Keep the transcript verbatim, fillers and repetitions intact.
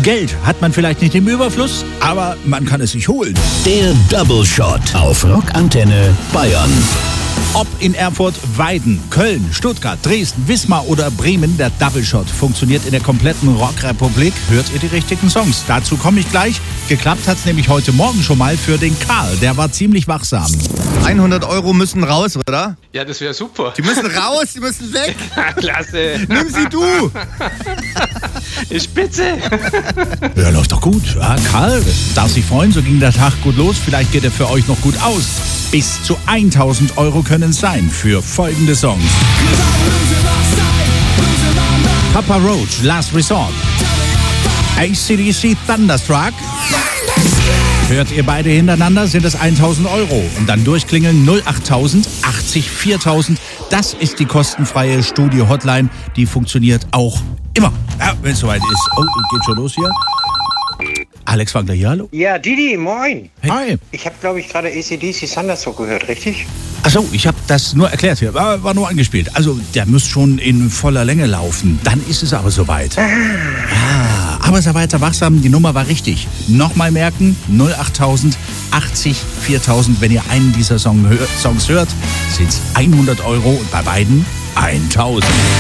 Geld hat man vielleicht nicht im Überfluss, aber man kann es sich holen. Der Double Shot auf Rockantenne Bayern. Ob in Erfurt, Weiden, Köln, Stuttgart, Dresden, Wismar oder Bremen, der Double Shot funktioniert in der kompletten Rockrepublik. Hört ihr die richtigen Songs? Dazu komme ich gleich. Geklappt hat's nämlich heute Morgen schon mal für den Karl. Der war ziemlich wachsam. hundert Euro müssen raus, oder? Ja, das wäre super. Die müssen raus, die müssen weg. Klasse. Nimm sie du. Ich spitze. Ja, läuft doch gut. Ja, Karl darf sich freuen, so ging der Tag gut los. Vielleicht geht er für euch noch gut aus. Bis zu tausend Euro können es sein für folgende Songs. Papa Roach, Last Resort. A C D C, Thunderstruck. Hört ihr beide hintereinander, sind es tausend Euro. Und dann durchklingeln null acht tausend, achtzig, viertausend. Das ist die kostenfreie Studio-Hotline. Die funktioniert auch immer, ja, wenn es soweit ist. Oh, geht schon los hier. Alex Wagner hier, hallo. Ja, Didi, moin. Hey. Hi. Ich habe, glaube ich, gerade A C D C Thunderstruck gehört, richtig? Achso, ich habe das nur erklärt hier, war, war nur angespielt. Also, der muss schon in voller Länge laufen. Dann ist es aber soweit. Ah. Ja, aber sei weiter wachsam, die Nummer war richtig. Nochmal merken, null acht tausend, achtzig, viertausend. Wenn ihr einen dieser Song hör, Songs hört, sind es hundert Euro und bei beiden tausend.